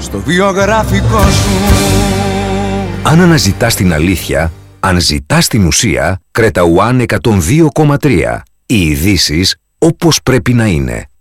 στο βιογραφικό σου. Αν αναζητάς την αλήθεια, αν ζητάς την ουσία, Creta One 102,3. Οι ειδήσεις όπως πρέπει να είναι.